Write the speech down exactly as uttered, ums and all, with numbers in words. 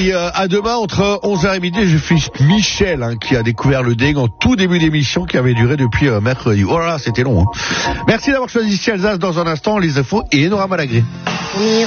puis euh, à demain entre onze heures et midi, je suis Michel hein, qui a découvert le D E G en tout début d'émission qui avait duré depuis euh, mercredi. Oh là là, c'était long. Hein. Merci d'avoir choisi ici Alsace. Dans un instant, les infos et Nora Malagré.